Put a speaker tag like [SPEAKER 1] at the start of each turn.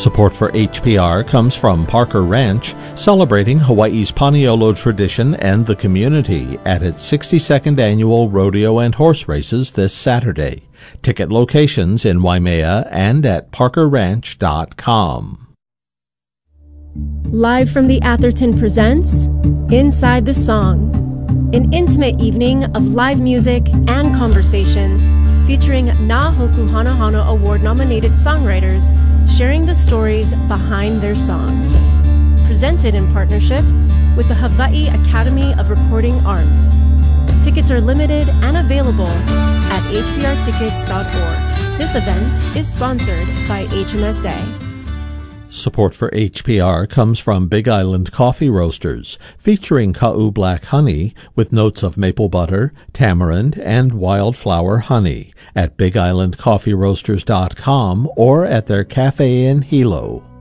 [SPEAKER 1] Support for HPR comes from Parker Ranch, celebrating Hawaii's Paniolo tradition and the community at its 62nd annual rodeo and horse races this Saturday. Ticket locations in Waimea and at parkerranch.com.
[SPEAKER 2] Live from the Atherton presents Inside the Song, an intimate evening of live music and conversation featuring Na Hoku Hana Hana Award-nominated songwriters sharing the stories behind their songs. Presented in partnership with the Hawaii Academy of Recording Arts. Tickets are limited and available at hprtickets.org. This event is sponsored by HMSA.
[SPEAKER 1] Support for HPR comes from Big Island Coffee Roasters, featuring Ka'u Black Honey with notes of maple butter, tamarind, and wildflower honey at BigIslandCoffeeRoasters.com or at their cafe in Hilo.